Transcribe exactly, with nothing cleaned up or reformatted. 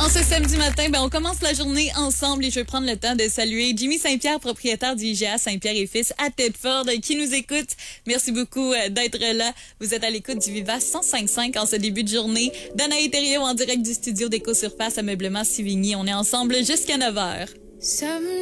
En ce samedi matin, ben, on commence la journée ensemble et je vais prendre le temps de saluer Jimmy Saint-Pierre, propriétaire du I G A Saint-Pierre et Fils à Tedford, qui nous écoute. Merci beaucoup d'être là. Vous êtes à l'écoute du Viva cent cinq cinq en ce début de journée. Danaï Thériault en direct du studio d'Éco-Surface Ameublement Sivigny. On est ensemble jusqu'à neuf heures.